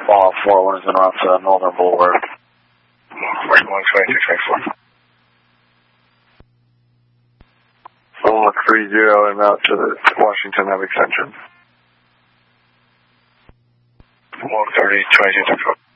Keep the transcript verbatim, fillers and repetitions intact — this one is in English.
Fall four one is en route to Northern Boulevard. one twenty-two twenty-four. Loma three zero en route to the Washington Ave extension. one thirty twenty-two twenty-four.